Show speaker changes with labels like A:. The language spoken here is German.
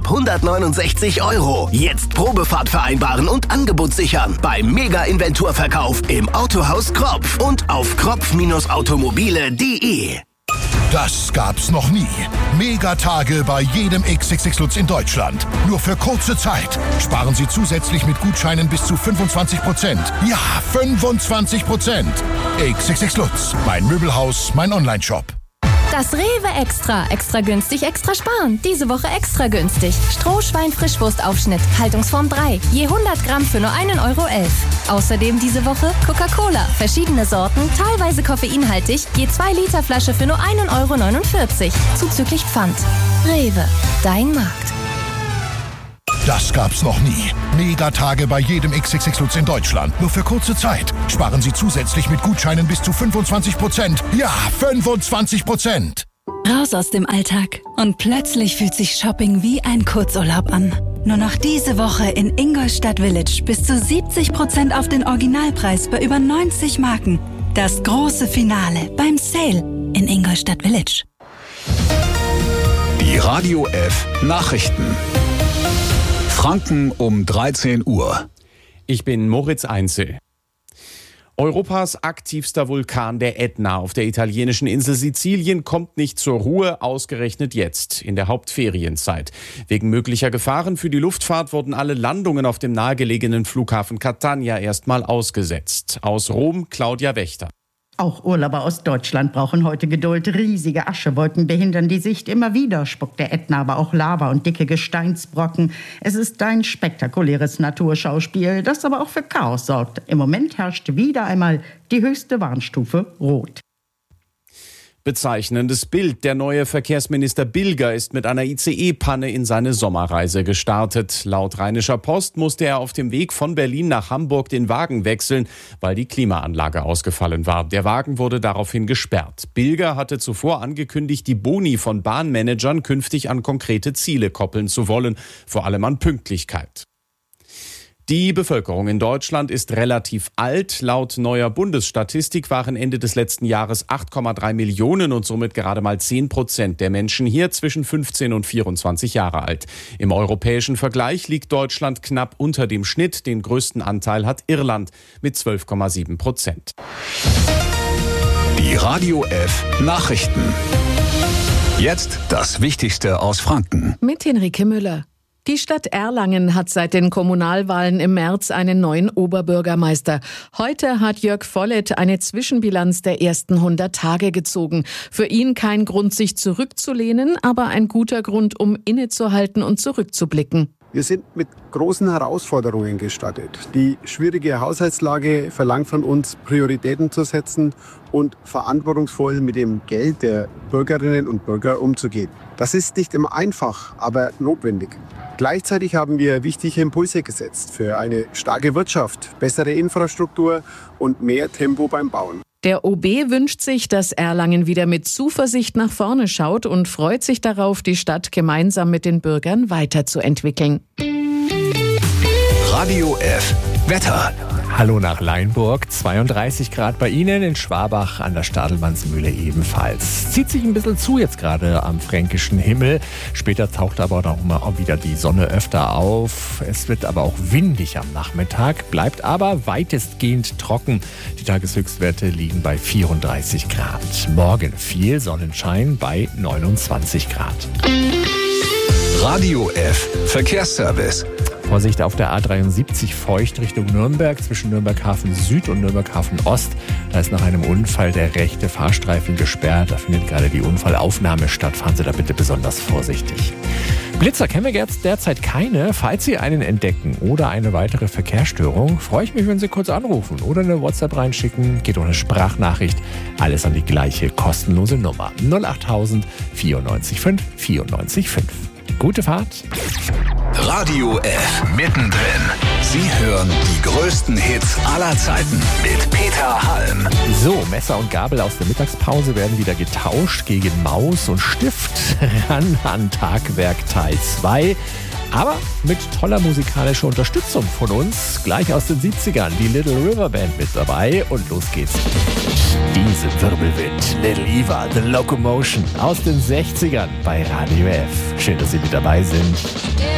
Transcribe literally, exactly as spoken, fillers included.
A: ab hundertneunundsechzig Euro. Jetzt Probefahrt vereinbaren und Angebot sichern. Beim Mega-Inventurverkauf im Autohaus Kropf und auf kropf automobile punkt de.
B: Das gab's noch nie. Megatage bei jedem X X X Lutz in Deutschland. Nur für kurze Zeit. Sparen Sie zusätzlich mit Gutscheinen bis zu fünfundzwanzig Prozent. Ja, fünfundzwanzig Prozent. X X X Lutz, mein Möbelhaus, mein Onlineshop.
C: Das Rewe Extra. Extra günstig, extra sparen. Diese Woche extra günstig. Strohschwein-Frischwurstaufschnitt. Haltungsform drei. Je hundert Gramm für nur einen Euro elf. Außerdem diese Woche Coca-Cola. Verschiedene Sorten, teilweise koffeinhaltig. Je zwei Liter Flasche für nur einen Euro neunundvierzig. Zuzüglich Pfand. Rewe. Dein Markt.
B: Das gab's noch nie. Megatage bei jedem X X X Lutz in Deutschland. Nur für kurze Zeit. Sparen Sie zusätzlich mit Gutscheinen bis zu fünfundzwanzig Prozent. Ja, fünfundzwanzig Prozent.
D: Raus aus dem Alltag. Und plötzlich fühlt sich Shopping wie ein Kurzurlaub an. Nur noch diese Woche in Ingolstadt Village bis zu siebzig Prozent auf den Originalpreis bei über neunzig Marken. Das große Finale beim Sale in Ingolstadt Village.
E: Die Radio F Nachrichten. Franken um dreizehn Uhr.
F: Ich bin Moritz Einzel. Europas aktivster Vulkan, der Ätna auf der italienischen Insel Sizilien, kommt nicht zur Ruhe, ausgerechnet jetzt, in der Hauptferienzeit. Wegen möglicher Gefahren für die Luftfahrt wurden alle Landungen auf dem nahegelegenen Flughafen Catania erstmal ausgesetzt. Aus Rom, Claudia Wächter.
G: Auch Urlauber aus Deutschland brauchen heute Geduld. Riesige Aschewolken behindern die Sicht. Immer wieder spuckt der Ätna aber auch Lava und dicke Gesteinsbrocken. Es ist ein spektakuläres Naturschauspiel, das aber auch für Chaos sorgt. Im Moment herrscht wieder einmal die höchste Warnstufe Rot.
F: Bezeichnendes Bild. Der neue Verkehrsminister Bilger ist mit einer I C E-Panne in seine Sommerreise gestartet. Laut Rheinischer Post musste er auf dem Weg von Berlin nach Hamburg den Wagen wechseln, weil die Klimaanlage ausgefallen war. Der Wagen wurde daraufhin gesperrt. Bilger hatte zuvor angekündigt, die Boni von Bahnmanagern künftig an konkrete Ziele koppeln zu wollen, vor allem an Pünktlichkeit. Die Bevölkerung in Deutschland ist relativ alt. Laut neuer Bundesstatistik waren Ende des letzten Jahres acht Komma drei Millionen und somit gerade mal zehn Prozent der Menschen hier zwischen fünfzehn und vierundzwanzig Jahre alt. Im europäischen Vergleich liegt Deutschland knapp unter dem Schnitt. Den größten Anteil hat Irland mit zwölf Komma sieben Prozent.
E: Die Radio F Nachrichten. Jetzt das Wichtigste aus Franken.
H: Mit Henrike Müller. Die Stadt Erlangen hat seit den Kommunalwahlen im März einen neuen Oberbürgermeister. Heute hat Jörg Volleth eine Zwischenbilanz der ersten hundert Tage gezogen. Für ihn kein Grund, sich zurückzulehnen, aber ein guter Grund, um innezuhalten und zurückzublicken.
I: Wir sind mit großen Herausforderungen gestattet. Die schwierige Haushaltslage verlangt von uns, Prioritäten zu setzen und verantwortungsvoll mit dem Geld der Bürgerinnen und Bürger umzugehen. Das ist nicht immer einfach, aber notwendig. Gleichzeitig haben wir wichtige Impulse gesetzt für eine starke Wirtschaft, bessere Infrastruktur und mehr Tempo beim Bauen.
H: Der O B wünscht sich, dass Erlangen wieder mit Zuversicht nach vorne schaut und freut sich darauf, die Stadt gemeinsam mit den Bürgern weiterzuentwickeln.
E: Radio F Wetter.
J: Hallo nach Leinburg, zweiunddreißig Grad bei Ihnen, in Schwabach an der Stadelmannsmühle ebenfalls. Zieht sich ein bisschen zu jetzt gerade am fränkischen Himmel. Später taucht aber auch mal wieder die Sonne öfter auf. Es wird aber auch windig am Nachmittag, bleibt aber weitestgehend trocken. Die Tageshöchstwerte liegen bei vierunddreißig Grad. Morgen viel Sonnenschein bei neunundzwanzig Grad.
E: Radio F Verkehrsservice.
J: Vorsicht auf der A dreiundsiebzig feucht Richtung Nürnberg zwischen Nürnberg-Hafen Süd und Nürnberg-Hafen Ost. Da ist nach einem Unfall der rechte Fahrstreifen gesperrt. Da findet gerade die Unfallaufnahme statt. Fahren Sie da bitte besonders vorsichtig. Blitzer kennen wir jetzt derzeit keine. Falls Sie einen entdecken oder eine weitere Verkehrsstörung, freue ich mich, wenn Sie kurz anrufen oder eine WhatsApp reinschicken. Geht ohne Sprachnachricht. Alles an die gleiche kostenlose Nummer. null achttausend vierundneunzig fünf vierundneunzig fünf. Gute Fahrt.
E: Radio F mittendrin. Sie hören die größten Hits aller Zeiten mit Peter Halm.
J: So, Messer und Gabel aus der Mittagspause werden wieder getauscht gegen Maus und Stift. Ran an Tagwerk Teil zwei. Aber mit toller musikalischer Unterstützung von uns, gleich aus den siebzigern, die Little River Band mit dabei und los geht's. Diese Wirbelwind, Little Eva, The Locomotion aus den sechzigern bei Radio F. Schön, dass Sie mit dabei sind.